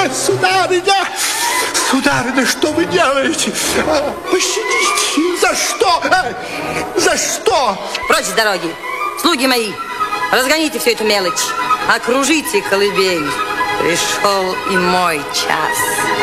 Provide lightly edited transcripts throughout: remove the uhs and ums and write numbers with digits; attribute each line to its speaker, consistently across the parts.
Speaker 1: Сударыня, сударыня, что вы делаете? Пощадите, за что? За что?
Speaker 2: Прочь с дороги, слуги мои, разгоните всю эту мелочь, окружите колыбель. Пришел и мой час.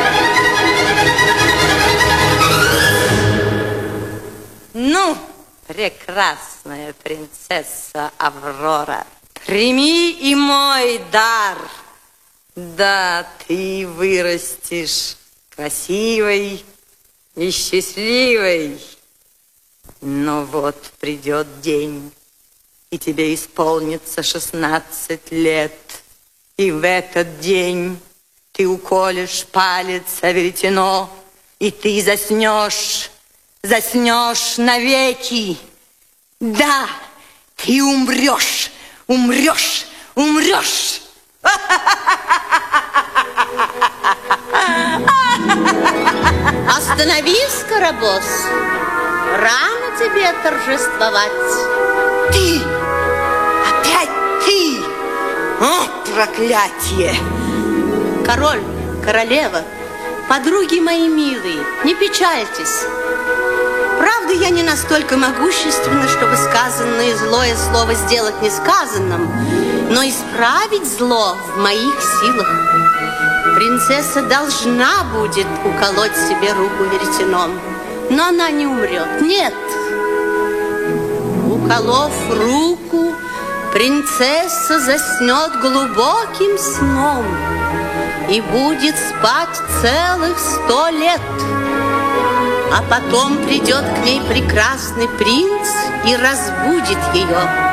Speaker 2: Ну, прекрасная принцесса Аврора, прими и мой дар. Да, ты вырастешь красивой и счастливой. Но вот придет день, и тебе исполнится 16 лет. И в этот день ты уколешь палец о веретено, и ты заснешь навеки. Да, ты умрешь.
Speaker 3: Остановись, Карабос. Рано тебе торжествовать.
Speaker 2: Ты! Опять ты! О, проклятие!
Speaker 3: Король, королева, подруги мои милые, не печальтесь. Правда, я не настолько могущественна, чтобы сказанное злое слово сделать несказанным, но исправить зло в моих силах. Принцесса должна будет уколоть себе руку веретеном, но она не умрет. Нет. Уколов руку, принцесса заснет глубоким сном и будет спать целых 100 лет. А потом придет к ней прекрасный принц и разбудит ее.